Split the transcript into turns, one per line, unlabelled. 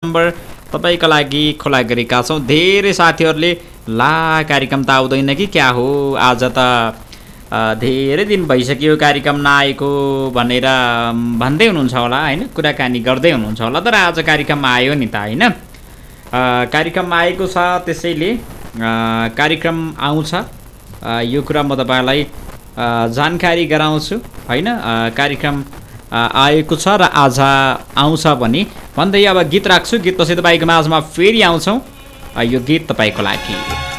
Number तपाईँको लागि खुला गरेका छौँ। धेरै साथीहरूले ला कार्यक्रम त आउँदैन कि क्या हो, आज त धेरै दिन भइसक्यो कार्यक्रम नआएको भनेर भन्दै हुनुहुन्छ होला होइन, कुराकानी गर्दै हुनुहुन्छ होला। तर आज कार्यक्रम आयो नि त होइन, कार्यक्रम आएको छ, त्यसैले कार्यक्रम आउँछ यो कुरा म तपाईँलाई जानकारी गराउँछु होइन। कार्यक्रम आएको छ र आज आउँछ भने भन्दै अब गीत राख्छु। गीतपछि तपाईँको माझमा फेरि आउँछौँ। यो गीत तपाईँको लागि।